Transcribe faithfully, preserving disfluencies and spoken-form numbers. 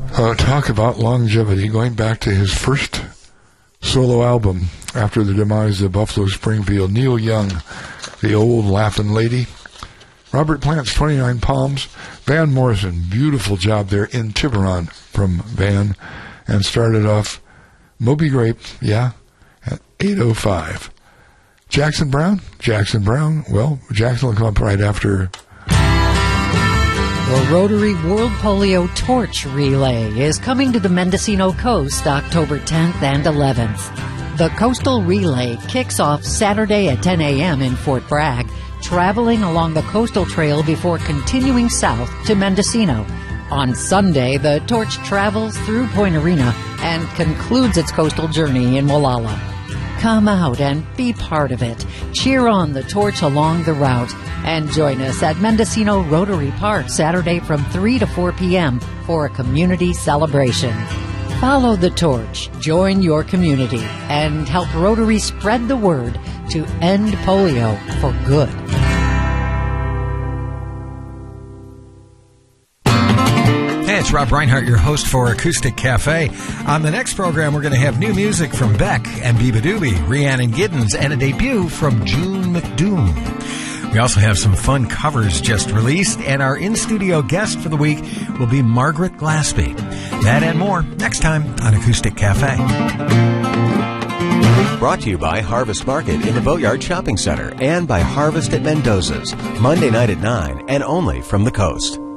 Uh, talk about longevity, going back to his first solo album after the demise of Buffalo Springfield. Neil Young, The Old Laughing Lady. Robert Plant's twenty-nine Palms. Van Morrison, beautiful job there in Tiburon from Van. And started off Moby Grape, yeah, at eight oh five. Jackson Browne? Jackson Browne, well, Jackson will come up right after. The Rotary World Polio Torch Relay is coming to the Mendocino Coast October tenth and eleventh. The Coastal Relay kicks off Saturday at ten a.m. in Fort Bragg, traveling along the coastal trail before continuing south to Mendocino. On Sunday, the torch travels through Point Arena and concludes its coastal journey in Molalla. Come out and be part of it. Cheer on the torch along the route and join us at Mendocino Rotary Park Saturday from three to four p.m. for a community celebration. Follow the torch, join your community, and help Rotary spread the word to end polio for good. Hey, it's Rob Reinhart, your host for Acoustic Cafe. On the next program, we're going to have new music from Beck and Biba Doobie, Rhiannon Giddens, and a debut from June McDoom. We also have some fun covers just released, and our in-studio guest for the week will be Margaret Glaspie. That and more next time on Acoustic Cafe. Brought to you by Harvest Market in the Boatyard Shopping Center and by Harvest at Mendoza's, Monday night at nine and only from the coast.